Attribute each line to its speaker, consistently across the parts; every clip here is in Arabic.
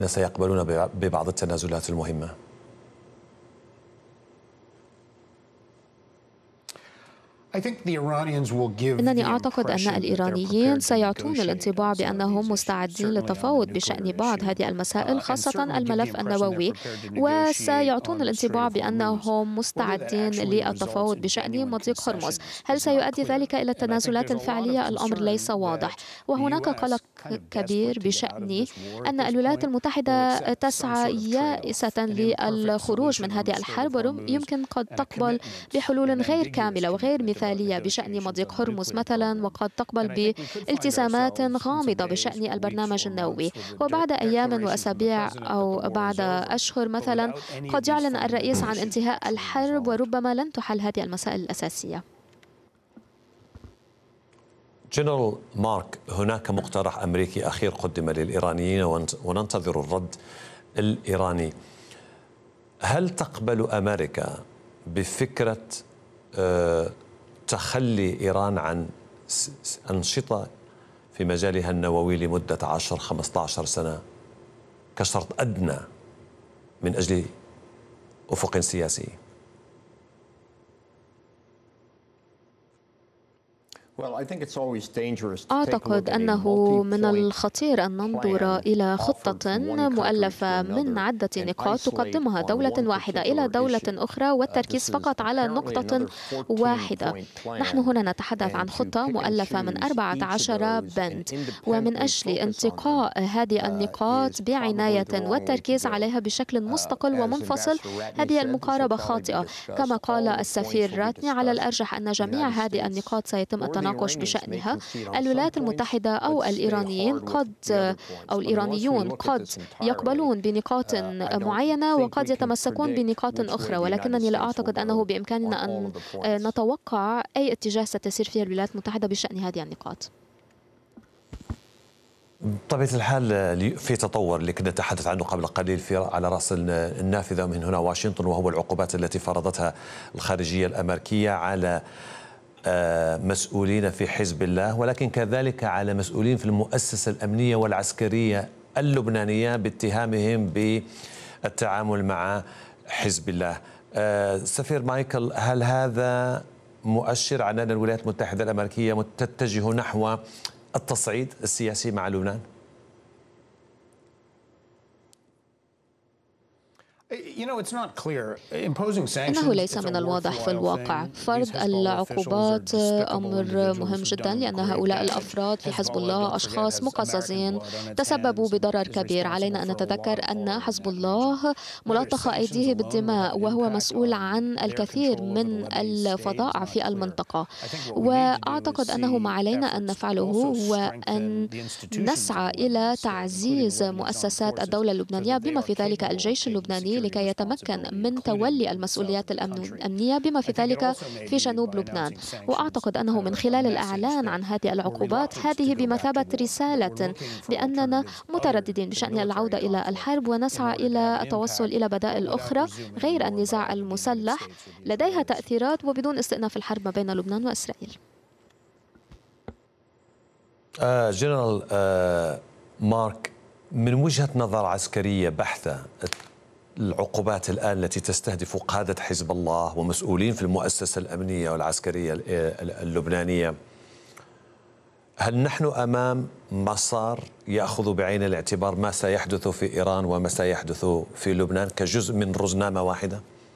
Speaker 1: سيقبلون ببعض التنازلات المهمة؟
Speaker 2: إنني أعتقد أن الإيرانيين سيعطون الانطباع بأنهم مستعدين للتفاوض بشأن بعض هذه المسائل، خاصة الملف النووي، وسيعطون الانطباع بأنهم مستعدين للتفاوض بشأن مضيق هرمز. هل سيؤدي ذلك إلى التنازلات الفعلية؟ الأمر ليس واضح، وهناك قلق كبير بشأن أن الولايات المتحدة تسعى يائسة للخروج من هذه الحرب، ويمكن قد تقبل بحلول غير كاملة وغير مثالية بشأن مضيق هرمز مثلا، وقد تقبل بالتزامات غامضة بشأن البرنامج النووي، وبعد أيام وأسابيع أو بعد أشهر مثلا قد يعلن الرئيس عن انتهاء الحرب، وربما لن تحل هذه المسائل الأساسية.
Speaker 1: جنرال مارك، هناك مقترح أمريكي أخير قدم للإيرانيين وننتظر الرد الإيراني. هل تقبل أمريكا بفكرة تخلي إيران عن أنشطة في مجالها النووي لمدة 10-15 سنة كشرط أدنى من أجل أفق سياسي؟
Speaker 2: أعتقد أنه من الخطير أن ننظر إلى خطة مؤلفة من عدة نقاط تقدمها دولة واحدة إلى دولة أخرى والتركيز فقط على نقطة واحدة. نحن هنا نتحدث عن خطة مؤلفة من 14 بند، ومن أجل انتقاء هذه النقاط بعناية والتركيز عليها بشكل مستقل ومنفصل، هذه المقاربة خاطئة. كما قال السفير راتني، على الأرجح أن جميع هذه النقاط سيتم التناقش بشأنها. الولايات المتحدة أو الإيرانيين قد يقبلون بنقاط معينة وقد يتمسكون بنقاط أخرى، ولكنني لا أعتقد أنه بإمكاننا أن نتوقع أي اتجاه ستسير فيه الولايات المتحدة بشأن هذه النقاط.
Speaker 1: بطبيعة الحال في تطور اللي كنا نتحدث عنه قبل قليل على رأس النافذة من هنا واشنطن، وهو العقوبات التي فرضتها الخارجية الأمريكية على مسؤولين في حزب الله، ولكن كذلك على مسؤولين في المؤسسة الأمنية والعسكرية اللبنانية باتهامهم بالتعامل مع حزب الله. سفير مايكل، هل هذا مؤشر على أن الولايات المتحدة الأمريكية تتجه نحو التصعيد السياسي مع لبنان؟
Speaker 2: إنه ليس من الواضح في الواقع. فرض العقوبات أمر مهم جدا، لأن هؤلاء الأفراد في حزب الله أشخاص مقززين تسببوا بضرر كبير. علينا أن نتذكر أن حزب الله ملطخ أيديه بالدماء، وهو مسؤول عن الكثير من الفظائع في المنطقة. وأعتقد أنه ما علينا أن نفعله هو أن نسعى إلى تعزيز مؤسسات الدولة اللبنانية، بما في ذلك الجيش اللبناني، لكي يتمكن من تولي المسؤوليات الأمنية بما في ذلك في جنوب لبنان. وأعتقد أنه من خلال الإعلان عن هذه العقوبات، هذه بمثابة رسالة بأننا مترددين بشأن العودة إلى الحرب، ونسعى إلى التوصل إلى بدائل أخرى غير النزاع المسلح لديها تأثيرات وبدون استئناف الحرب ما بين لبنان وإسرائيل.
Speaker 1: جنرال مارك، من وجهة نظر عسكرية بحتة، العقوبات الآن التي تستهدف قادة حزب الله ومسؤولين في المؤسسة الأمنية والعسكرية اللبنانية، هل نحن أمام مسار يأخذ بعين الاعتبار ما سيحدث في إيران وما سيحدث في لبنان كجزء من رزنامة واحدة؟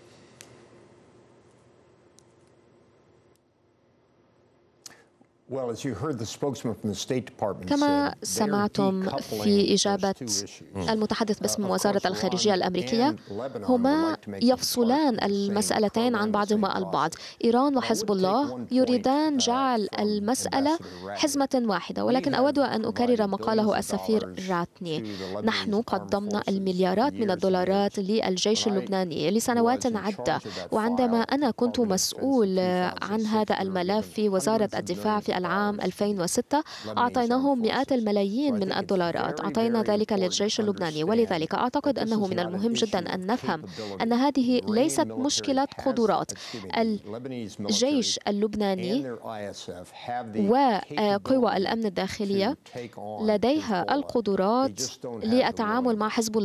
Speaker 2: كما سمعتم في إجابة المتحدث باسم وزارة الخارجية الأمريكية، هما يفصلان المسألتين عن بعضهما البعض. إيران وحزب الله يريدان جعل المسألة حزمة واحدة، ولكن أود أن أكرر ما قاله السفير راتني. نحن قدمنا المليارات من الدولارات للجيش اللبناني لسنوات عدة، وعندما أنا كنت مسؤول عن هذا الملف في وزارة الدفاع في في العام 2006 أعطيناهم مئات الملايين من الدولارات، أعطينا ذلك للجيش اللبناني. ولذلك أعتقد أنه من المهم جدا أن نفهم أن هذه ليست مشكلة قدرات. الجيش اللبناني وقوى الأمن الداخلية لديها القدرات للتعامل مع حزب الله